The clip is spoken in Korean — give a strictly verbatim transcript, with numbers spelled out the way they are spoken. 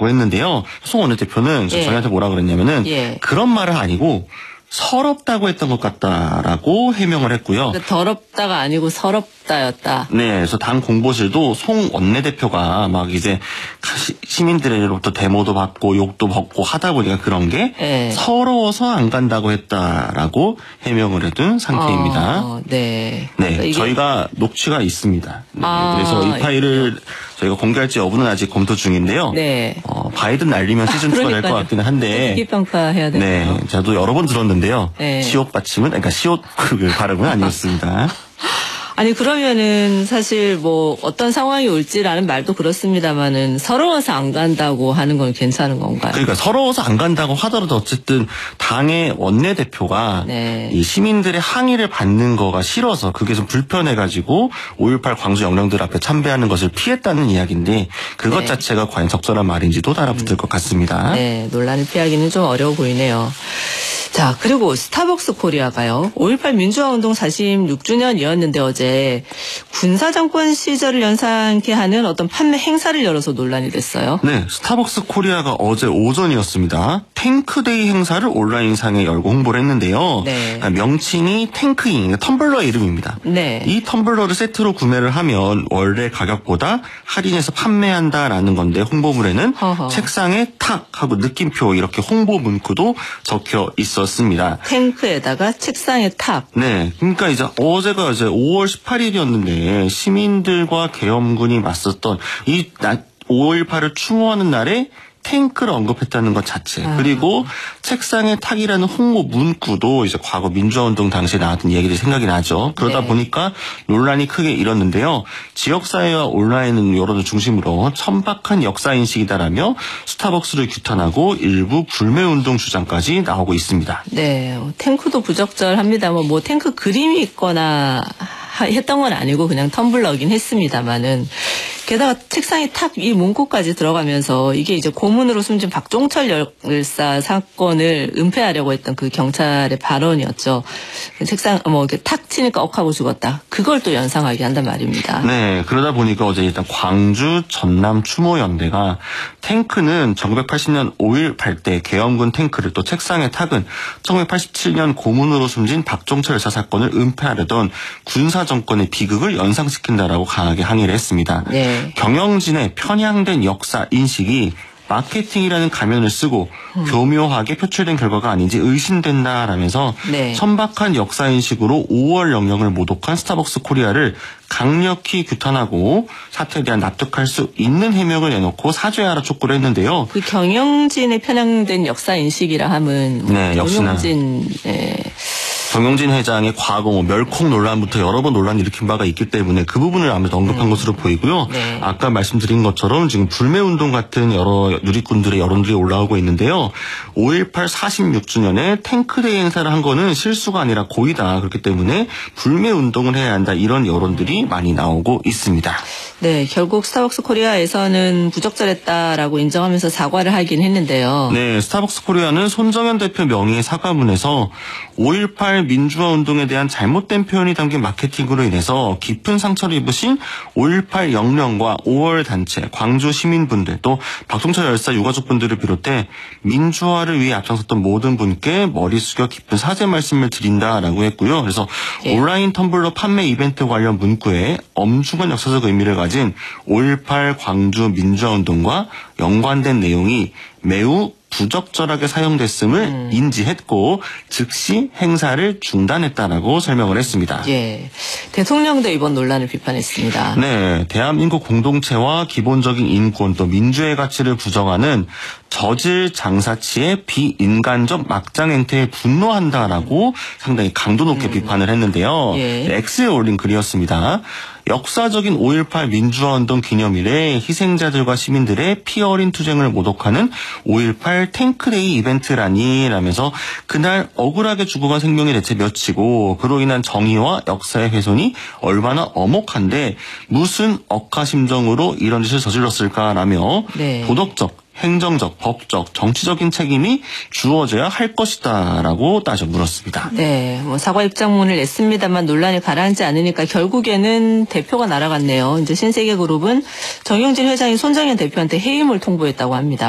했다라고 했는데요. 송 원내대표는 예. 저희한테 뭐라 그랬냐면은 예. 그런 말은 아니고 서럽다고 했던 것 같다라고 해명을 했고요. 그러니까 더럽다가 아니고 서럽다였다. 네, 그래서 당 공보실도 송 원내대표가 막 이제 시민들로부터 데모도 받고 욕도 먹고 하다 보니까 그런 게 네. 서러워서 안 간다고 했다라고 해명을 해둔 상태입니다. 어, 네. 네, 그러니까 이게... 저희가 녹취가 있습니다. 네, 아, 그래서 이 파일을 저희가 공개할지 여부는 아직 검토 중인데요. 네. 어, 바이든 날리면 시즌 이가 될 것 같기는 한데. 기평가해야 돼요. 네, 저도 여러 번 들었는데요. 네. 시옷 받침은, 그러니까 시옷 그 발음은 아니었습니다. 아니 그러면은 사실 뭐 어떤 상황이 올지라는 말도 그렇습니다만은 서러워서 안 간다고 하는 건 괜찮은 건가요? 그러니까 서러워서 안 간다고 하더라도 어쨌든 당의 원내대표가 네. 이 시민들의 항의를 받는 거가 싫어서 그게 좀 불편해가지고 오일팔 광주 영령들 앞에 참배하는 것을 피했다는 이야기인데 그것 네. 자체가 과연 적절한 말인지도 달아붙을 음. 것 같습니다. 네, 논란을 피하기는 좀 어려워 보이네요. 자, 그리고 스타벅스 코리아가요. 오일팔 민주화운동 사십육 주년이었는데 어제 군사정권 시절을 연상케 하는 어떤 판매 행사를 열어서 논란이 됐어요. 네, 스타벅스 코리아가 어제 오전이었습니다. 탱크데이 행사를 온라인상에 열고 홍보를 했는데요. 네. 명칭이 탱크인, 텀블러의 이름입니다. 네. 이 텀블러를 세트로 구매를 하면 원래 가격보다 할인해서 판매한다라는 건데 홍보물에는 허허. 책상에 탁 하고 느낌표 이렇게 홍보 문구도 적혀 있었습니다. 습니다. 탱크에다가 책상에 탑. 네, 그러니까 이제 어제가 이제 오월 십팔일이었는데 시민들과 계엄군이 맞섰던 이 오일팔을 추모하는 날에 탱크를 언급했다는 것 자체. 아. 그리고 책상에 탁이라는 홍보 문구도 이제 과거 민주화운동 당시에 나왔던 얘기들이 생각이 나죠. 그러다 네. 보니까 논란이 크게 일었는데요. 지역사회와 온라인 여론을 중심으로 천박한 역사인식이다라며 스타벅스를 규탄하고 일부 불매운동 주장까지 나오고 있습니다. 네, 탱크도 부적절합니다만 뭐 탱크 그림이 있거나 했던 건 아니고 그냥 텀블러긴 했습니다만은 게다가 책상에 탁 이 문구까지 들어가면서 이게 이제 고문으로 숨진 박종철 열사 사건을 은폐하려고 했던 그 경찰의 발언이었죠. 책상 뭐 이렇게 탁 치니까 억하고 죽었다. 그걸 또 연상하게 한단 말입니다. 네, 그러다 보니까 어제 일단 광주 전남 추모 연대가 탱크는 천구백팔십 년 오일팔 때 계엄군 탱크를 또 책상에 탁은 천구백팔십칠 년 고문으로 숨진 박종철 열사 사건을 은폐하려던 군사 정권의 비극을 연상시킨다라고 강하게 항의를 했습니다. 네. 경영진의 편향된 역사 인식이 마케팅이라는 가면을 쓰고 음. 교묘하게 표출된 결과가 아닌지 의심된다라면서 네. 천박한 역사인식으로 오월 영령을 모독한 스타벅스 코리아를 강력히 규탄하고 사태에 대한 납득할 수 있는 해명을 내놓고 사죄하라 촉구를 했는데요. 그 경영진의 편향된 역사인식이라 함은 네, 역시나 경영진 네. 정용진 회장의 과거 뭐 멸콩 논란부터 여러 번 논란을 일으킨 바가 있기 때문에 그 부분을 아무래도 언급한 음. 것으로 보이고요. 네. 아까 말씀드린 것처럼 지금 불매운동 같은 여러 누리꾼들의 여론들이 올라오고 있는데요. 오일팔 사십육 주년에 탱크데이 행사를 한 거는 실수가 아니라 고의다. 그렇기 때문에 불매운동을 해야 한다. 이런 여론들이 많이 나오고 있습니다. 네, 결국 스타벅스 코리아에서는 부적절했다라고 인정하면서 사과를 하긴 했는데요. 네, 스타벅스 코리아는 손정현 대표 명의의 사과문에서 오일팔 민주화운동에 대한 잘못된 표현이 담긴 마케팅으로 인해서 깊은 상처를 입으신 오일팔 영령과 오월 단체, 광주 시민분들 또 박종철 열사 유가족분들을 비롯해 민주화를 위해 앞장섰던 모든 분께 머리 숙여 깊은 사죄 말씀을 드린다라고 했고요. 그래서 예. 온라인 텀블러 판매 이벤트 관련 문구에 엄중한 역사적 의미를 가진 오일팔 광주 민주화운동과 연관된 내용이 매우 부적절하게 사용됐음을 음. 인지했고 즉시 행사를 중단했다라고 설명을 했습니다. 예, 대통령도 이번 논란을 비판했습니다. 네, 대한민국 공동체와 기본적인 인권 또 민주의 가치를 부정하는 저질 장사치의 비인간적 막장 행태에 분노한다라고 상당히 강도 높게 음. 비판을 했는데요. 예. X에 올린 글이었습니다. 역사적인 오일팔 민주화운동 기념일에 희생자들과 시민들의 피 어린 투쟁을 모독하는 오일팔 탱크데이 이벤트라니 라면서 그날 억울하게 죽어간 생명이 대체 몇이고 그로 인한 정의와 역사의 훼손이 얼마나 엄혹한데 무슨 억하심정으로 이런 짓을 저질렀을까라며 네. 도덕적 행정적, 법적, 정치적인 책임이 주어져야 할 것이다라고 따져 물었습니다. 네, 뭐 사과 입장문을 냈습니다만 논란이 가라앉지 않으니까 결국에는 대표가 날아갔네요. 이제 신세계그룹은 정용진 회장이 손정현 대표한테 해임을 통보했다고 합니다.